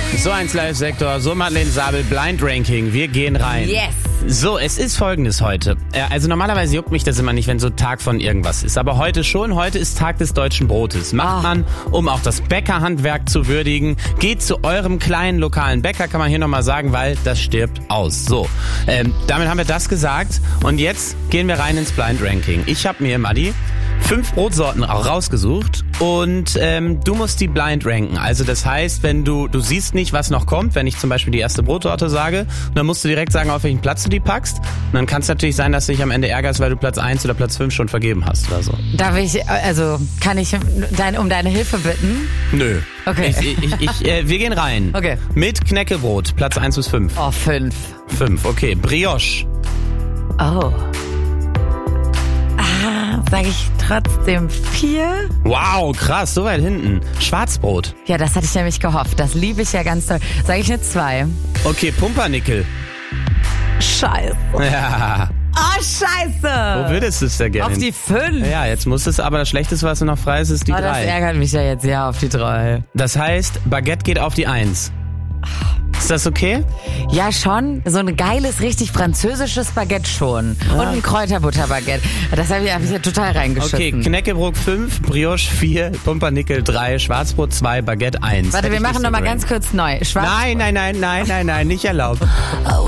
So ein Live-Sektor, so Madeleine Sabel, Blind Ranking. Wir gehen rein. Yes. So, es ist Folgendes heute. Also normalerweise juckt mich das immer nicht, wenn so Tag von irgendwas ist. Aber heute schon. Heute ist Tag des deutschen Brotes. Macht man, um auch das Bäckerhandwerk zu würdigen. Geht zu eurem kleinen lokalen Bäcker, kann man hier nochmal sagen, weil das stirbt aus. So, damit haben wir das gesagt. Und jetzt gehen wir rein ins Blind Ranking. Ich habe mir, Maddi, 5 Brotsorten auch rausgesucht und du musst die blind ranken. Also das heißt, wenn du siehst nicht, was noch kommt, wenn ich zum Beispiel die erste Brotsorte sage, dann musst du direkt sagen, auf welchen Platz du die packst. Und dann kann es natürlich sein, dass du dich am Ende ärgerst, weil du Platz 1 oder Platz 5 schon vergeben hast oder so. Kann ich um deine Hilfe bitten? Nö. Okay. Wir gehen rein. Okay. Mit Knäckebrot, Platz 1 bis 5. Oh, 5. 5, okay. Brioche. Oh. Sage ich trotzdem 4? Wow, krass, so weit hinten. Schwarzbrot. Ja, das hatte ich nämlich gehofft. Das liebe ich ja ganz toll. Sage ich eine 2. Okay, Pumpernickel. Scheiße. Ja. Oh, scheiße. Wo würdest du es denn gerne? Auf die 5. Ja, jetzt muss es, aber das Schlechteste, was noch frei ist, ist die 3. Das ärgert mich ja jetzt sehr auf die 3. Das heißt, Baguette geht auf die 1. Ist das okay? Ja, schon. So ein geiles, richtig französisches Baguette schon. Ja. Und ein Kräuterbutterbaguette. Das habe ich ja total reingeschissen. Okay, Knäckebrot 5, Brioche 4, Pumpernickel 3, Schwarzbrot 2, Baguette 1. Warte, wir machen nochmal ganz kurz neu. Nein, nicht erlaubt.